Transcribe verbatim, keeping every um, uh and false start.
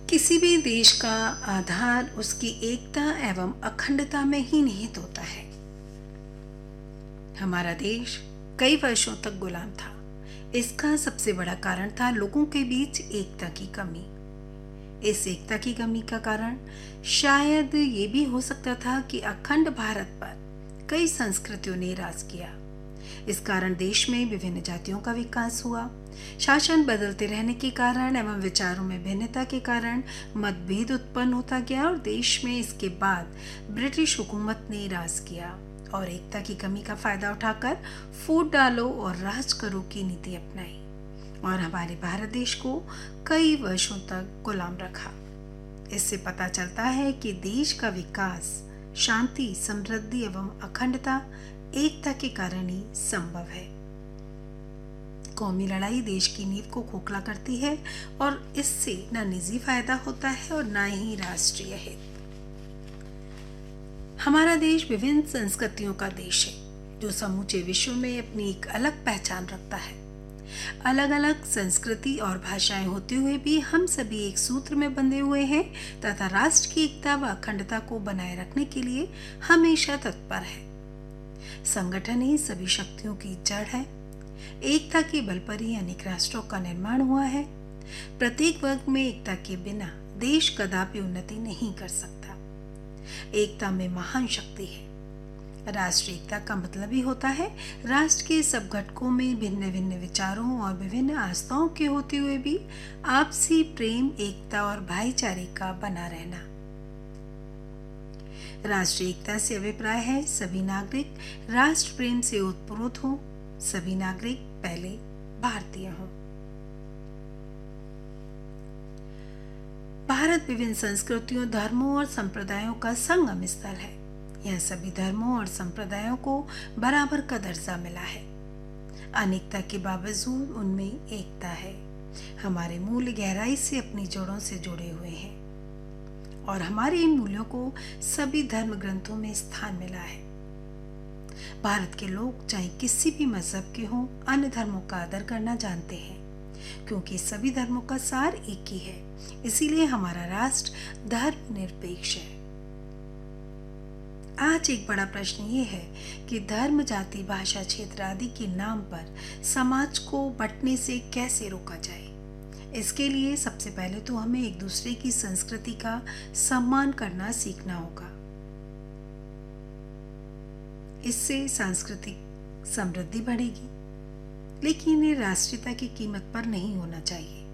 किसी भी देश का आधार उसकी एकता एवं अखंडता में ही निहित होता है। हमारा देश कई वर्षों तक गुलाम था। इसका सबसे बड़ा कारण था लोगों के बीच एकता की कमी। इस एकता की कमी का कारण शायद ये भी हो सकता था कि अखंड भारत पर कई संस्कृतियों ने राज किया। इस कारण देश में विभिन्न जातियों का विकास हुआ। शासन बदलते रहने के कारण एवं विचारों में भिन्नता के कारण मतभेद उत्पन्न होता गया और देश में इसके बाद ब्रिटिश हुकूमत ने राज किया और एकता की कमी का फायदा उठाकर फूट डालो और राज करो की नीति अपनाई और हमारे भारत देश को कई वर्षों तक गुलाम रखा। इससे पता चलता है कि देश का विकास शांति, समृद्धि एवं अखंडता एकता के कारण ही संभव है। कौमी लड़ाई देश की नींव को खोखला करती है और इससे न निजी फायदा होता है और न ही राष्ट्रीय हित। हमारा देश विभिन्न संस्कृतियों का देश है जो समूचे विश्व में अपनी एक अलग पहचान रखता है। अलग अलग संस्कृति और भाषाएं होते हुए भी हम सभी एक सूत्र में बंधे हुए हैं तथा राष्ट्र की एकता व अखंडता को बनाए रखने के लिए हमेशा तत्पर है। संगठन ही सभी शक्तियों की जड़ है। एकता के बल पर ही अनेक राष्ट्रों का निर्माण हुआ है। प्रत्येक वर्ग में एकता के बिना देश कदापि उन्नति नहीं कर सकता। एकता में महान शक्ति है। राष्ट्रीय एकता का मतलब ही होता है राष्ट्र के सब घटकों में भिन्न भिन्न विचारों और विभिन्न आस्थाओं के होते हुए भी आपसी प्रेम, एकता और भाईचारे का बना रहना। राष्ट्रीय एकता से अभिप्राय है सभी नागरिक राष्ट्र प्रेम से ओतप्रोत हों, सभी नागरिक पहले भारतीय हों। भारत विभिन्न संस्कृतियों, धर्मों और संप्रदायों का संगम स्थल है। यह सभी धर्मों और संप्रदायों को बराबर का दर्जा मिला है। अनेकता के बावजूद उनमें एकता है। हमारे मूल्य गहराई से अपनी जड़ों से जुड़े हुए हैं और हमारे इन मूल्यों को सभी धर्म ग्रंथों में स्थान मिला है। भारत के लोग चाहे किसी भी मजहब के हों, अन्य धर्मों का आदर करना जानते हैं क्योंकि सभी धर्मों का सार एक ही है। इसीलिए हमारा राष्ट्र धर्म निरपेक्ष है। आज एक बड़ा प्रश्न ये है कि धर्म, जाति, भाषा, क्षेत्र आदि के नाम पर समाज को बंटने से कैसे रोका जाए। इसके लिए सबसे पहले तो हमें एक दूसरे की संस्कृति का सम्मान करना सीखना होगा। इससे सांस्कृतिक समृद्धि बढ़ेगी, लेकिन ये राष्ट्रीयता की कीमत पर नहीं होना चाहिए।